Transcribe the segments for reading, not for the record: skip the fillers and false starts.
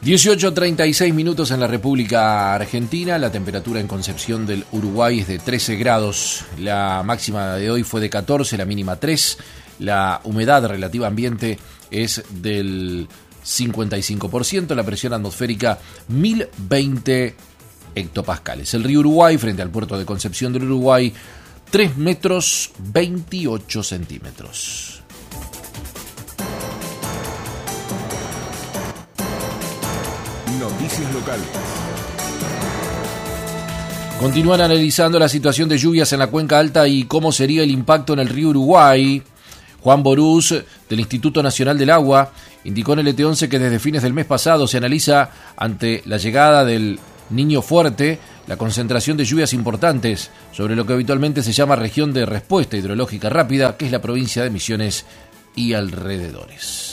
18:36 minutos en la República Argentina. La temperatura en Concepción del Uruguay es de 13 grados. La máxima de hoy fue de 14, la mínima 3. La humedad relativa ambiente es del 55%. La presión atmosférica 1020 hectopascales. El río Uruguay, frente al puerto de Concepción del Uruguay, 3 metros 28 centímetros. Noticias locales. Continúan analizando la situación de lluvias en la Cuenca Alta y cómo sería el impacto en el río Uruguay. Juan Borús, del Instituto Nacional del Agua, indicó en el ET11 que desde fines del mes pasado se analiza, ante la llegada del Niño Fuerte, la concentración de lluvias importantes sobre lo que habitualmente se llama región de respuesta hidrológica rápida, que es la provincia de Misiones y alrededores.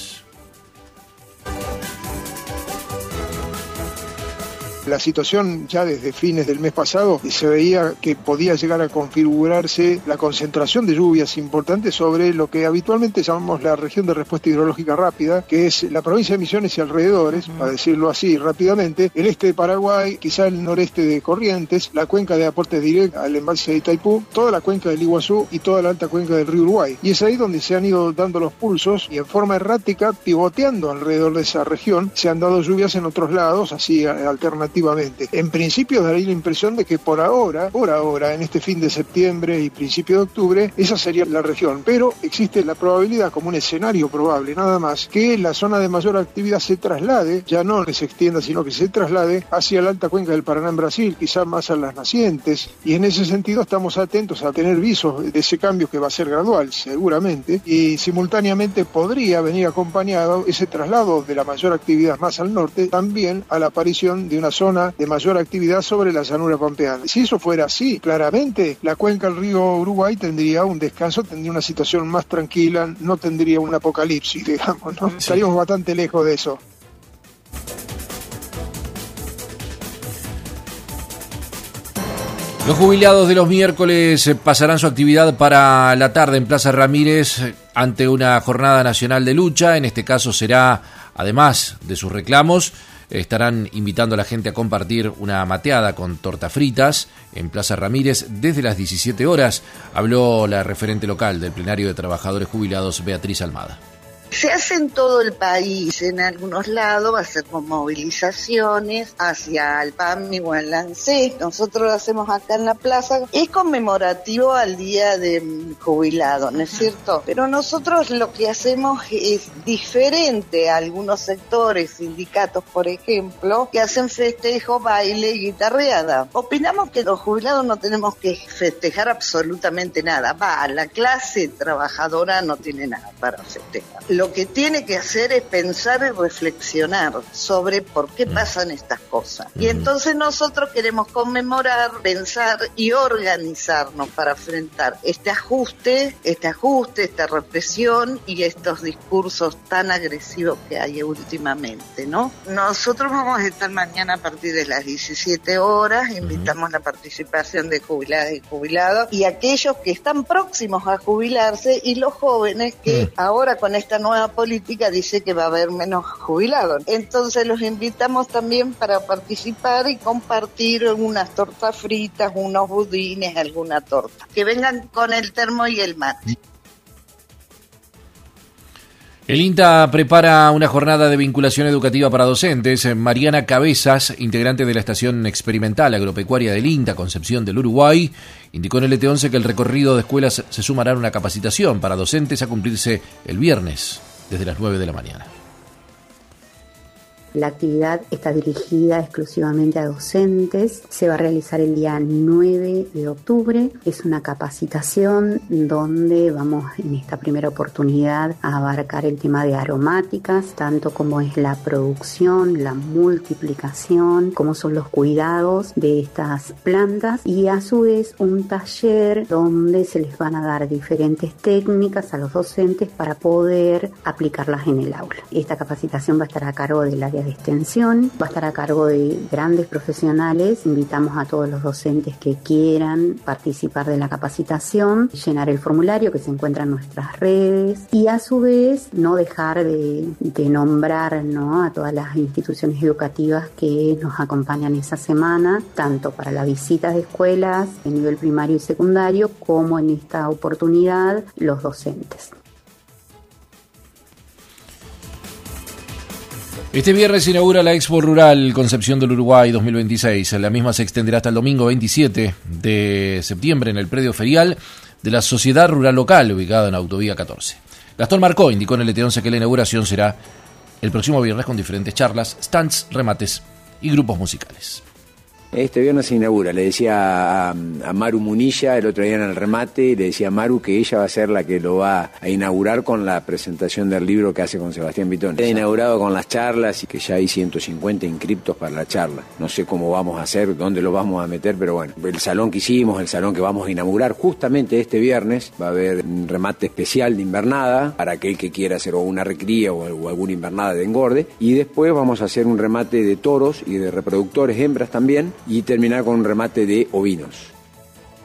La situación ya desde fines del mes pasado se veía que podía llegar a configurarse la concentración de lluvias importantes sobre lo que habitualmente llamamos la región de respuesta hidrológica rápida, que es la provincia de Misiones y alrededores, para decirlo así rápidamente, el este de Paraguay, quizá el noreste de Corrientes, la cuenca de aporte directo al embalse de Itaipú, toda la cuenca del Iguazú y toda la alta cuenca del río Uruguay. Y es ahí donde se han ido dando los pulsos y en forma errática, pivoteando alrededor de esa región, se han dado lluvias en otros lados, así alternativamente. En principio daría la impresión de que por ahora, en este fin de septiembre y principio de octubre, esa sería la región, pero existe la probabilidad, como un escenario probable nada más, que la zona de mayor actividad se traslade, ya no que se extienda, sino que se traslade hacia la alta cuenca del Paraná en Brasil, quizá más a las nacientes, y en ese sentido estamos atentos a tener visos de ese cambio que va a ser gradual, seguramente, y simultáneamente podría venir acompañado ese traslado de la mayor actividad más al norte, también a la aparición de una zona de mayor actividad sobre la llanura pampeana. Si eso fuera así, claramente la cuenca del río Uruguay tendría un descanso, tendría una situación más tranquila, no tendría un apocalipsis, digamos, ¿no? Estaríamos bastante lejos de eso. Los jubilados de los miércoles pasarán su actividad para la tarde en Plaza Ramírez ante una jornada nacional de lucha. En este caso será, además de sus reclamos, estarán invitando a la gente a compartir una mateada con tortas fritas en Plaza Ramírez desde las 17 horas. Habló la referente local del Plenario de Trabajadores Jubilados, Beatriz Almada. Se hace en todo el país, en algunos lados va a ser con movilizaciones hacia el PAMI o el ANSES. Nosotros lo hacemos acá en la plaza. Es conmemorativo al Día de Jubilado, ¿no es cierto? Pero nosotros lo que hacemos es diferente a algunos sectores, sindicatos por ejemplo, que hacen festejo, baile y guitarreada. Opinamos que los jubilados no tenemos que festejar absolutamente nada. La clase trabajadora no tiene nada para festejar. Lo que tiene que hacer es pensar y reflexionar sobre por qué pasan estas cosas. Y entonces nosotros queremos conmemorar, pensar y organizarnos para enfrentar este ajuste, esta represión y estos discursos tan agresivos que hay últimamente, ¿no? Nosotros vamos a estar mañana a partir de las 17 horas, invitamos la participación de jubiladas y jubilados y aquellos que están próximos a jubilarse y los jóvenes que ahora con esta nueva política dice que va a haber menos jubilados. Entonces los invitamos también para participar y compartir unas tortas fritas, unos budines, alguna torta. Que vengan con el termo y el mate. El INTA prepara una jornada de vinculación educativa para docentes. Mariana Cabezas, integrante de la Estación Experimental Agropecuaria del INTA, Concepción del Uruguay, indicó en el ET11 que el recorrido de escuelas se sumará a una capacitación para docentes a cumplirse el viernes desde las 9 de la mañana. La actividad está dirigida exclusivamente a docentes. Se va a realizar el día 9 de octubre. Es una capacitación donde vamos en esta primera oportunidad a abarcar el tema de aromáticas, tanto como es la producción, la multiplicación, como son los cuidados de estas plantas y a su vez un taller donde se les van a dar diferentes técnicas a los docentes para poder aplicarlas en el aula. Esta capacitación va a estar a cargo del área áreas de extensión. Va a estar a cargo de grandes profesionales. Invitamos a todos los docentes que quieran participar de la capacitación, llenar el formulario que se encuentra en nuestras redes y a su vez no dejar de nombrar, ¿no?, a todas las instituciones educativas que nos acompañan esa semana, tanto para las visitas de escuelas de nivel primario y secundario como en esta oportunidad los docentes. Este viernes se inaugura la Expo Rural Concepción del Uruguay 2026. La misma se extenderá hasta el domingo 27 de septiembre en el predio ferial de la Sociedad Rural Local, ubicada en Autovía 14. Gastón Marcó indicó en el ET11 que la inauguración será el próximo viernes con diferentes charlas, stands, remates y grupos musicales. Este viernes se inaugura, le decía a Maru Munilla el otro día en el remate, le decía a Maru que ella va a ser la que lo va a inaugurar con la presentación del libro que hace con Sebastián Vitón. Está inaugurado con las charlas y que ya hay 150 inscriptos para la charla. No sé cómo vamos a hacer, dónde lo vamos a meter, pero bueno, el salón que hicimos, el salón que vamos a inaugurar justamente este viernes, va a haber un remate especial de invernada para aquel que quiera hacer o una recría o alguna invernada de engorde, y después vamos a hacer un remate de toros y de reproductores hembras también, y terminar con un remate de ovinos.